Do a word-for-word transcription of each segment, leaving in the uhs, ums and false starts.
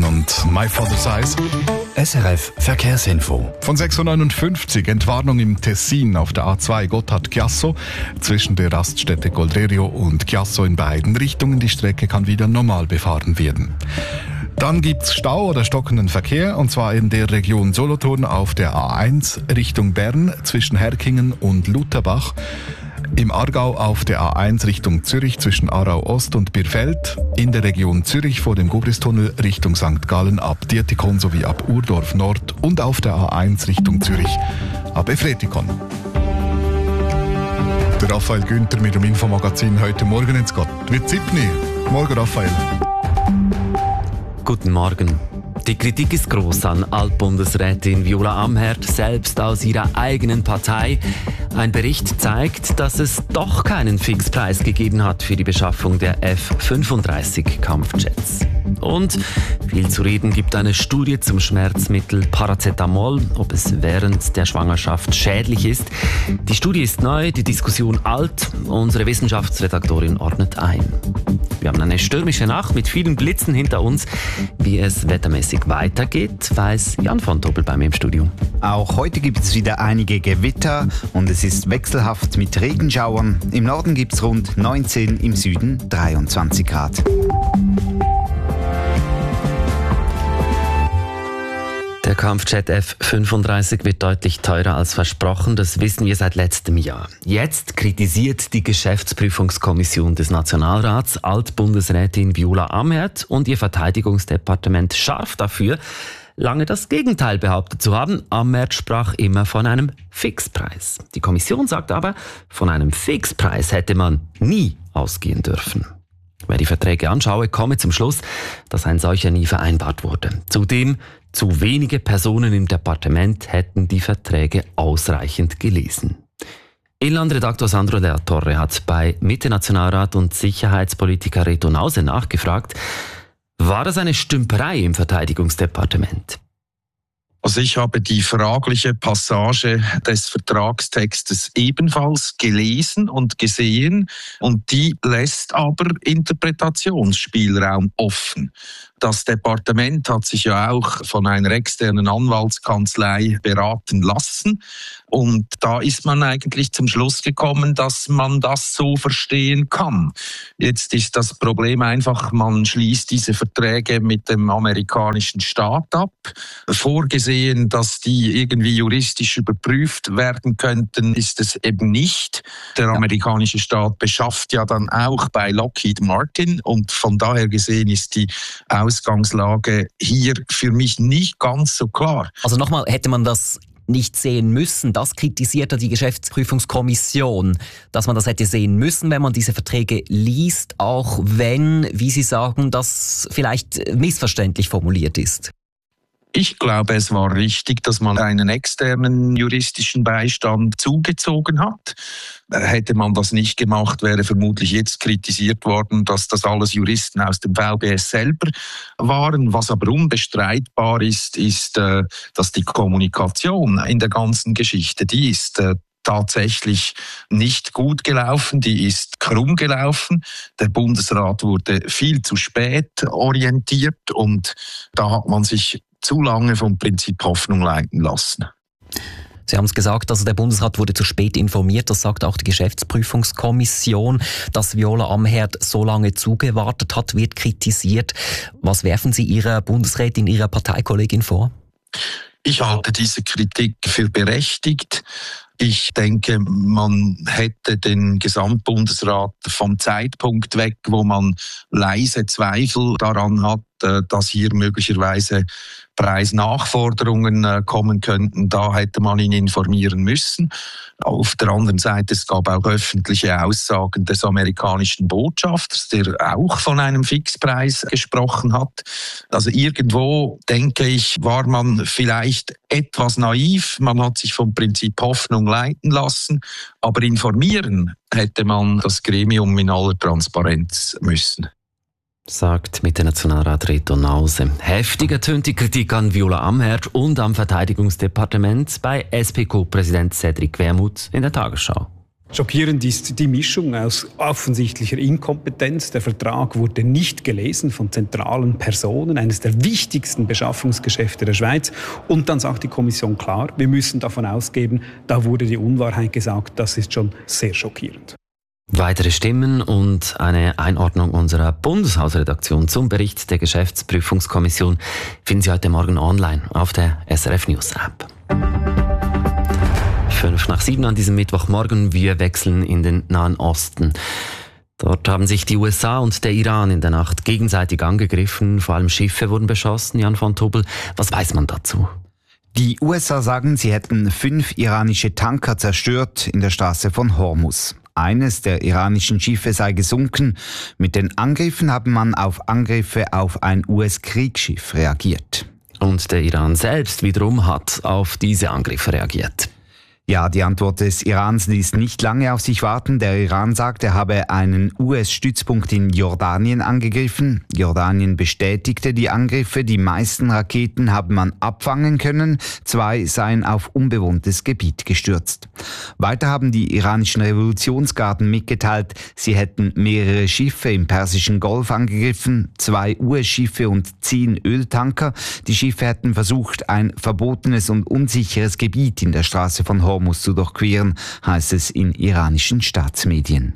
und My Father's Eyes. S R F Verkehrsinfo. Von sechs Uhr neunundfünfzig Entwarnung im Tessin auf der A zwei Gotthard-Chiasso zwischen der Raststätte Golderio und Chiasso in beiden Richtungen. Die Strecke kann wieder normal befahren werden. Dann gibt's Stau oder stockenden Verkehr, und zwar in der Region Solothurn auf der A eins Richtung Bern zwischen Herkingen und Lutherbach. Im Aargau auf der A eins Richtung Zürich zwischen Aarau Ost und Birfeld, in der Region Zürich vor dem Gubristunnel Richtung Sankt Gallen ab Dietikon sowie ab Urdorf Nord und auf der A eins Richtung Zürich ab Efretikon. Der Raphael Günther mit dem Infomagazin heute Morgen ins Gott. Mit Zipni. Morgen, Raphael. Guten Morgen. Die Kritik ist groß an Altbundesrätin Viola Amherd, selbst aus ihrer eigenen Partei. Ein Bericht zeigt, dass es doch keinen Fixpreis gegeben hat für die Beschaffung der F fünfunddreißig Kampfjets. Und viel zu reden gibt eine Studie zum Schmerzmittel Paracetamol, ob es während der Schwangerschaft schädlich ist. Die Studie ist neu, die Diskussion alt. Unsere Wissenschaftsredaktorin ordnet ein. Wir haben eine stürmische Nacht mit vielen Blitzen hinter uns. Wie es wettermäßig weitergeht, weiß Jan von Tobel bei mir im Studio. Auch heute gibt es wieder einige Gewitter und es ist wechselhaft mit Regenschauern. Im Norden gibt es rund neunzehn, im Süden dreiundzwanzig Grad. Der Kampfjet F fünfunddreißig wird deutlich teurer als versprochen, das wissen wir seit letztem Jahr. Jetzt kritisiert die Geschäftsprüfungskommission des Nationalrats Altbundesrätin Viola Amherd und ihr Verteidigungsdepartement scharf dafür, lange das Gegenteil behauptet zu haben. Amherd sprach immer von einem Fixpreis. Die Kommission sagt aber, von einem Fixpreis hätte man nie ausgehen dürfen. Wer die Verträge anschaue, komme zum Schluss, dass ein solcher nie vereinbart wurde. Zudem, zu wenige Personen im Departement hätten die Verträge ausreichend gelesen. Inlandredaktor Sandro Della Torre hat bei Mitte-Nationalrat und Sicherheitspolitiker Reto Nause nachgefragt, war das eine Stümperei im Verteidigungsdepartement? Also ich habe die fragliche Passage des Vertragstextes ebenfalls gelesen und gesehen, und die lässt aber Interpretationsspielraum offen. Das Departement hat sich ja auch von einer externen Anwaltskanzlei beraten lassen, und da ist man eigentlich zum Schluss gekommen, dass man das so verstehen kann. Jetzt ist das Problem einfach, man schließt diese Verträge mit dem amerikanischen Staat ab. Vorgesehen, dass die irgendwie juristisch überprüft werden könnten, ist es eben nicht. Der amerikanische Staat beschafft ja dann auch bei Lockheed Martin, und von daher gesehen ist die Ausgangslage hier für mich nicht ganz so klar. Also nochmal, hätte man das nicht sehen müssen? Das kritisiert ja die Geschäftsprüfungskommission, dass man das hätte sehen müssen, wenn man diese Verträge liest, auch wenn, wie Sie sagen, das vielleicht missverständlich formuliert ist. Ich glaube, es war richtig, dass man einen externen juristischen Beistand zugezogen hat. Hätte man das nicht gemacht, wäre vermutlich jetzt kritisiert worden, dass das alles Juristen aus dem V B S selber waren. Was aber unbestreitbar ist, ist, dass die Kommunikation in der ganzen Geschichte, die ist tatsächlich nicht gut gelaufen, die ist krumm gelaufen. Der Bundesrat wurde viel zu spät orientiert, und da hat man sich zu lange vom Prinzip Hoffnung leiten lassen. Sie haben es gesagt, also der Bundesrat wurde zu spät informiert, das sagt auch die Geschäftsprüfungskommission. Dass Viola Amherd so lange zugewartet hat, wird kritisiert. Was werfen Sie Ihrer Bundesrätin, Ihrer Parteikollegin vor? Ich halte diese Kritik für berechtigt. Ich denke, man hätte den Gesamtbundesrat vom Zeitpunkt weg, wo man leise Zweifel daran hat, dass hier möglicherweise Preisnachforderungen kommen könnten, da hätte man ihn informieren müssen. Auf der anderen Seite, es gab auch öffentliche Aussagen des amerikanischen Botschafters, der auch von einem Fixpreis gesprochen hat. Also irgendwo, denke ich, war man vielleicht etwas naiv. Man hat sich vom Prinzip Hoffnung leiten lassen, aber informieren hätte man das Gremium in aller Transparenz müssen. Sagt Mitte-Nationalrat Reto Nause. Heftig ertönt die Kritik an Viola Amherd und am Verteidigungsdepartement bei S P-Co-Präsident Cedric Wermuth in der Tagesschau. Schockierend ist die Mischung aus offensichtlicher Inkompetenz. Der Vertrag wurde nicht gelesen von zentralen Personen, eines der wichtigsten Beschaffungsgeschäfte der Schweiz. Und dann sagt die Kommission klar, wir müssen davon ausgehen, da wurde die Unwahrheit gesagt. Das ist schon sehr schockierend. Weitere Stimmen und eine Einordnung unserer Bundeshausredaktion zum Bericht der Geschäftsprüfungskommission finden Sie heute Morgen online auf der S R F News App. Fünf nach sieben an diesem Mittwochmorgen. Wir wechseln in den Nahen Osten. Dort haben sich die U S A und der Iran in der Nacht gegenseitig angegriffen. Vor allem Schiffe wurden beschossen. Jan von Tobel, was weiß man dazu? Die U S A sagen, sie hätten fünf iranische Tanker zerstört in der Straße von Hormuz. Eines der iranischen Schiffe sei gesunken. Mit den Angriffen habe man auf Angriffe auf ein U S-Kriegsschiff reagiert. Und der Iran selbst wiederum hat auf diese Angriffe reagiert. Ja, die Antwort des Irans ließ nicht lange auf sich warten. Der Iran sagt, er habe einen U S-Stützpunkt in Jordanien angegriffen. Jordanien bestätigte die Angriffe. Die meisten Raketen habe man abfangen können. Zwei seien auf unbewohntes Gebiet gestürzt. Weiter haben die iranischen Revolutionsgarden mitgeteilt, sie hätten mehrere Schiffe im Persischen Golf angegriffen, zwei U S-Schiffe und zehn Öltanker. Die Schiffe hätten versucht, ein verbotenes und unsicheres Gebiet in der Straße von Hormuz zu durchqueren, heißt es in iranischen Staatsmedien.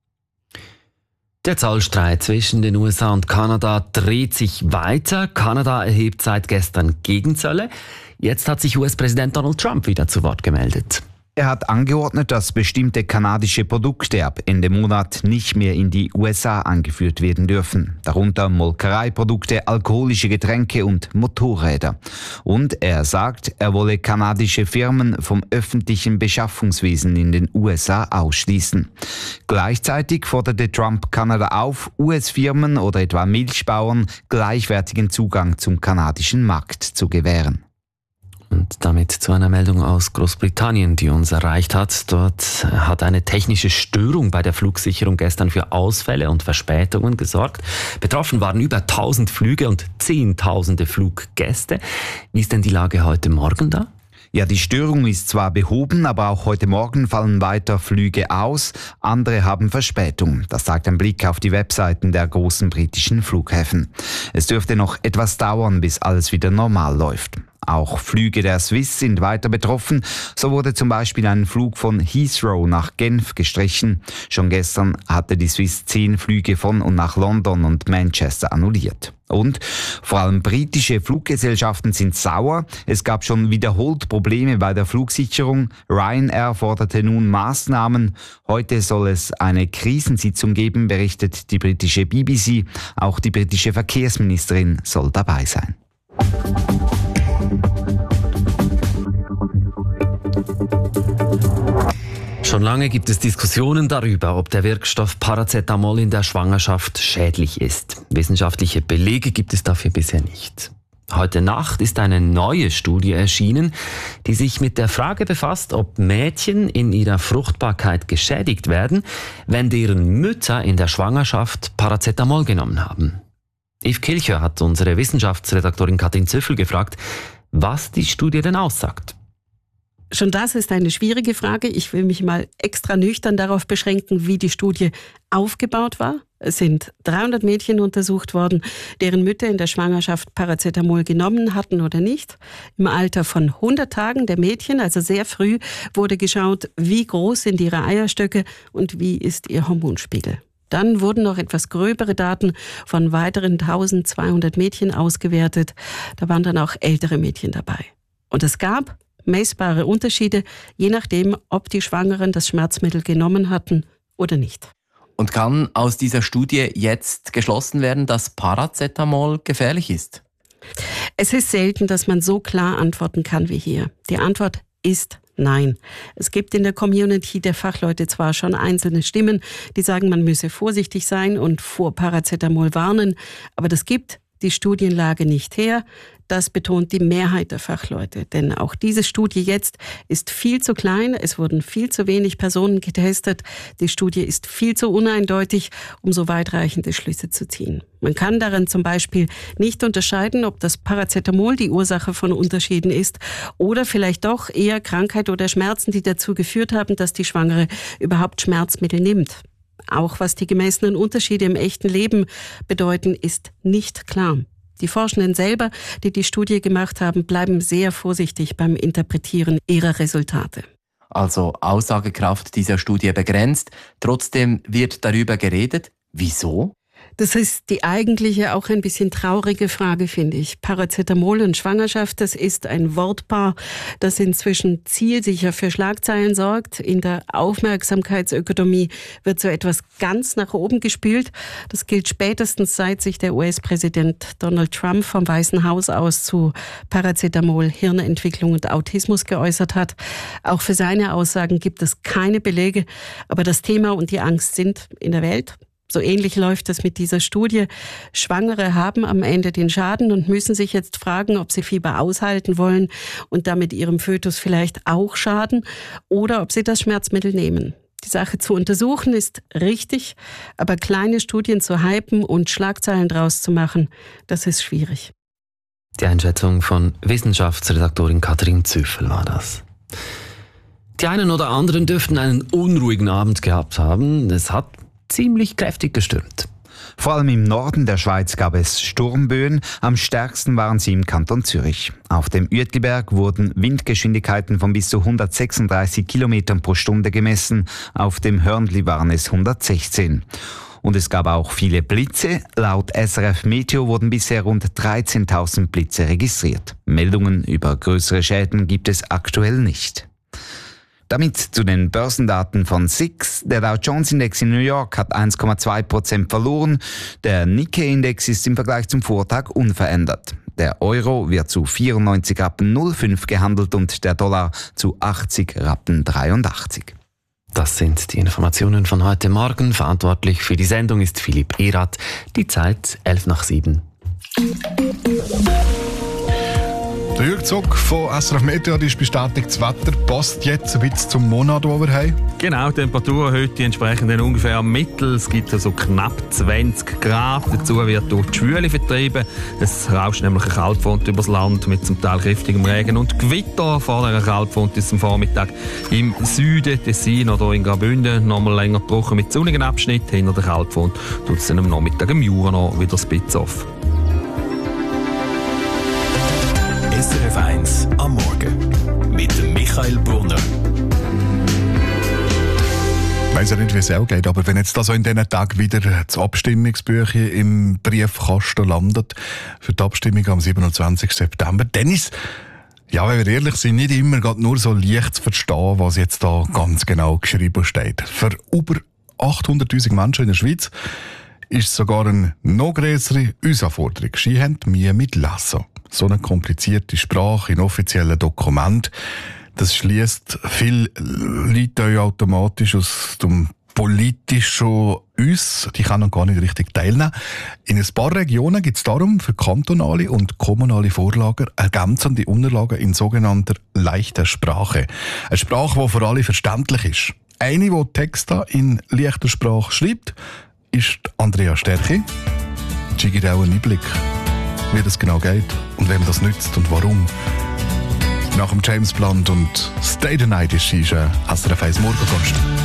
Der Zollstreit zwischen den U S A und Kanada dreht sich weiter. Kanada erhebt seit gestern Gegenzölle. Jetzt hat sich U S-Präsident Donald Trump wieder zu Wort gemeldet. Er hat angeordnet, dass bestimmte kanadische Produkte ab Ende Monat nicht mehr in die U S A angeführt werden dürfen. Darunter Molkereiprodukte, alkoholische Getränke und Motorräder. Und er sagt, er wolle kanadische Firmen vom öffentlichen Beschaffungswesen in den U S A ausschließen. Gleichzeitig forderte Trump Kanada auf, U S-Firmen oder etwa Milchbauern gleichwertigen Zugang zum kanadischen Markt zu gewähren. Und damit zu einer Meldung aus Großbritannien, die uns erreicht hat. Dort hat eine technische Störung bei der Flugsicherung gestern für Ausfälle und Verspätungen gesorgt. Betroffen waren über tausend Flüge und zehntausende Fluggäste. Wie ist denn die Lage heute Morgen da? Ja, die Störung ist zwar behoben, aber auch heute Morgen fallen weiter Flüge aus. Andere haben Verspätung. Das sagt ein Blick auf die Webseiten der großen britischen Flughäfen. Es dürfte noch etwas dauern, bis alles wieder normal läuft. Auch Flüge der Swiss sind weiter betroffen. So wurde zum Beispiel ein Flug von Heathrow nach Genf gestrichen. Schon gestern hatte die Swiss zehn Flüge von und nach London und Manchester annulliert. Und vor allem britische Fluggesellschaften sind sauer. Es gab schon wiederholt Probleme bei der Flugsicherung. Ryanair forderte nun Maßnahmen. Heute soll es eine Krisensitzung geben, berichtet die britische B B C. Auch die britische Verkehrsministerin soll dabei sein. Schon lange gibt es Diskussionen darüber, ob der Wirkstoff Paracetamol in der Schwangerschaft schädlich ist. Wissenschaftliche Belege gibt es dafür bisher nicht. Heute Nacht ist eine neue Studie erschienen, die sich mit der Frage befasst, ob Mädchen in ihrer Fruchtbarkeit geschädigt werden, wenn deren Mütter in der Schwangerschaft Paracetamol genommen haben. Yves Kilcher hat unsere Wissenschaftsredaktorin Katrin Züffel gefragt, was die Studie denn aussagt. Schon das ist eine schwierige Frage. Ich will mich mal extra nüchtern darauf beschränken, wie die Studie aufgebaut war. Es sind dreihundert Mädchen untersucht worden, deren Mütter in der Schwangerschaft Paracetamol genommen hatten oder nicht. Im Alter von hundert Tagen der Mädchen, also sehr früh, wurde geschaut, wie groß sind ihre Eierstöcke und wie ist ihr Hormonspiegel. Dann wurden noch etwas gröbere Daten von weiteren eintausendzweihundert Mädchen ausgewertet. Da waren dann auch ältere Mädchen dabei. Und es gab messbare Unterschiede, je nachdem, ob die Schwangeren das Schmerzmittel genommen hatten oder nicht. Und kann aus dieser Studie jetzt geschlossen werden, dass Paracetamol gefährlich ist? Es ist selten, dass man so klar antworten kann wie hier. Die Antwort ist nein. Es gibt in der Community der Fachleute zwar schon einzelne Stimmen, die sagen, man müsse vorsichtig sein und vor Paracetamol warnen, aber das gibt die Studienlage nicht her. Das betont die Mehrheit der Fachleute. Denn auch diese Studie jetzt ist viel zu klein. Es wurden viel zu wenig Personen getestet. Die Studie ist viel zu uneindeutig, um so weitreichende Schlüsse zu ziehen. Man kann darin zum Beispiel nicht unterscheiden, ob das Paracetamol die Ursache von Unterschieden ist oder vielleicht doch eher Krankheit oder Schmerzen, die dazu geführt haben, dass die Schwangere überhaupt Schmerzmittel nimmt. Auch was die gemessenen Unterschiede im echten Leben bedeuten, ist nicht klar. Die Forschenden selber, die die Studie gemacht haben, bleiben sehr vorsichtig beim Interpretieren ihrer Resultate. Also Aussagekraft dieser Studie begrenzt. Trotzdem wird darüber geredet. Wieso? Das ist die eigentliche, auch ein bisschen traurige Frage, finde ich. Paracetamol und Schwangerschaft, das ist ein Wortpaar, das inzwischen zielsicher für Schlagzeilen sorgt. In der Aufmerksamkeitsökonomie wird so etwas ganz nach oben gespült. Das gilt spätestens, seit sich der U S-Präsident Donald Trump vom Weißen Haus aus zu Paracetamol, Hirnentwicklung und Autismus geäußert hat. Auch für seine Aussagen gibt es keine Belege, aber das Thema und die Angst sind in der Welt. So ähnlich läuft es mit dieser Studie. Schwangere haben am Ende den Schaden und müssen sich jetzt fragen, ob sie Fieber aushalten wollen und damit ihrem Fötus vielleicht auch schaden oder ob sie das Schmerzmittel nehmen. Die Sache zu untersuchen ist richtig, aber kleine Studien zu hypen und Schlagzeilen draus zu machen, das ist schwierig. Die Einschätzung von Wissenschaftsredaktorin Katrin Züffel war das. Die einen oder anderen dürften einen unruhigen Abend gehabt haben. Es hat ziemlich kräftig gestürmt. Vor allem im Norden der Schweiz gab es Sturmböen. Am stärksten waren sie im Kanton Zürich. Auf dem Uetliberg wurden Windgeschwindigkeiten von bis zu hundertsechsunddreißig Kilometern pro Stunde gemessen. Auf dem Hörnli waren es hundertsechzehn. Und es gab auch viele Blitze. Laut S R F Meteo wurden bisher rund dreizehntausend Blitze registriert. Meldungen über größere Schäden gibt es aktuell nicht. Damit zu den Börsendaten von S I X. Der Dow Jones Index in New York hat eins Komma zwei Prozent verloren. Der Nikkei-Index ist im Vergleich zum Vortag unverändert. Der Euro wird zu vierundneunzig Rappen null fünf gehandelt und der Dollar zu achtzig Rappen dreiundachtzig. Das sind die Informationen von heute Morgen. Verantwortlich für die Sendung ist Philipp Erath. Die Zeit elf nach sieben. Der Jürg Zog von S R F Meteo ist bestätigt, das Wetter passt jetzt ein bisschen zum Monat, den wir haben. Genau, die Temperatur heute entsprechend dann ungefähr am Mittel. Es gibt also knapp zwanzig Grad. Dazu wird durch die Schwüle vertrieben. Es rauscht nämlich eine Kaltfront übers Land mit zum Teil kräftigem Regen und Gewitter. Vor einer Kaltfront ist am Vormittag im Süden, Tessin oder in Graubünden nochmal länger trocken mit sonnigen Abschnitten. Hinter der Kaltfront tut es dann am Nachmittag im Jura noch wieder ein bisschen auf. S R F eins am Morgen mit Michael Brunner. Ich weiss ja nicht, wie es auch geht, aber wenn jetzt da so in diesen Tagen wieder das Abstimmungsbüchlein im Briefkasten landet für die Abstimmung am siebenundzwanzigsten September, dann ist, ja, wenn wir ehrlich sind, nicht immer nur so leicht zu verstehen, was jetzt da ganz genau geschrieben steht. Für über achthunderttausend Menschen in der Schweiz ist es sogar eine noch grössere Herausforderung. Sie haben Mühe mit Lesen. So eine komplizierte Sprache in offiziellen Dokumenten, das schließt viele Leute automatisch aus dem politischen uns, die können gar nicht richtig teilnehmen. In ein paar Regionen gibt es darum für kantonale und kommunale Vorlagen ergänzende Unterlagen in sogenannter leichter Sprache. Eine Sprache, die für alle verständlich ist. Eine, die Texte in leichter Sprache schreibt, ist Andrea Sterchi. Sie gibt auch einen Einblick, wie das genau geht und wem das nützt und warum. Nach dem James Blunt und Stay the Night ist sie S R F eins Morgengast.